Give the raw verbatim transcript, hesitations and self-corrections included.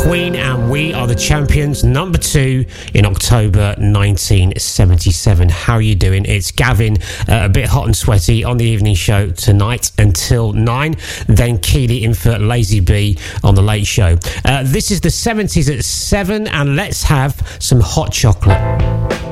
Queen and We Are the Champions, number two in October nineteen seventy-seven. How are you doing? It's Gavin, uh, a bit hot and sweaty on the evening show tonight until nine. Then Keely in for Lazy B on the late show. Uh, this is the seventies at seven, and let's have some hot chocolate.